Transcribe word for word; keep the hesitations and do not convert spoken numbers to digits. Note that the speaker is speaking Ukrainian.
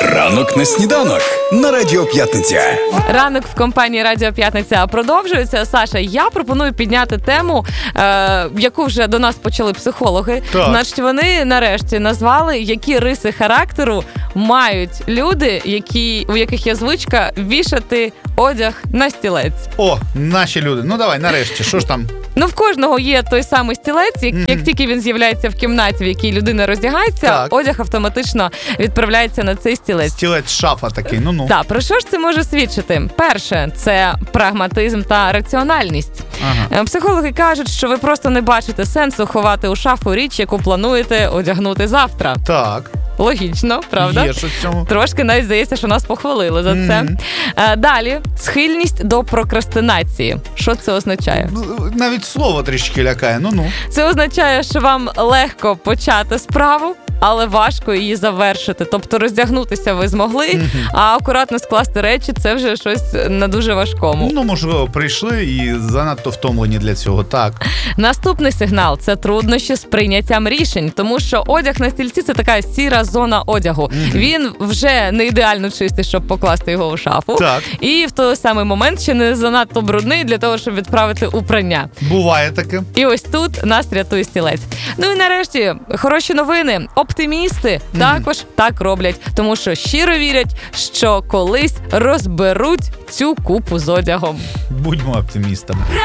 Ранок на сніданок на Радіо П'ятниця. Ранок в компанії Радіо П'ятниця продовжується. Саша, я пропоную підняти тему, е, яку вже до нас почали психологи. Так. Значить, вони нарешті назвали, які риси характеру мають люди, які, у яких є звичка вішати одяг на стілець. О, наші люди. Ну давай, нарешті, що ж там? Ну, в кожного є той самий стілець, як, Мгм. як тільки він з'являється в кімнаті, в якій людина роздягається, Так. одяг автоматично відправляється на цей стілець. Стілець шафа такий, ну-ну. Так, про що ж це може свідчити? Перше, це прагматизм та раціональність. Ага. Е, Психологи кажуть, що ви просто не бачите сенсу ховати у шафу річ, яку плануєте одягнути завтра. Так, Логічно, правда? є що в цьому. Трошки навіть здається, що нас похвалили за це. Мгм. Е, Далі, схильність до прокрастинації. Що це означає? Навіть слово трішки лякає, ну-ну. Це означає, що вам легко почати справу, але важко її завершити. Тобто роздягнутися ви змогли, Мгм. а акуратно скласти речі – це вже щось на дуже важкому. Ну, можливо, прийшли і занадто втомлені для цього, так. Наступний сигнал – це труднощі з прийняттям рішень, тому що одяг на стільці – це така сіра зона одягу. Мгм. Він вже не ідеально чистий, щоб покласти його у шафу. Так, І в той самий момент ще не занадто брудний для того, щоб відправити у прання. буває таке. І ось тут нас рятує стілець. Ну і нарешті, хороші новини. Оптимісти Мгм. також так роблять, тому що щиро вірять, що колись розберуть цю купу з одягом. Будьмо оптимістами.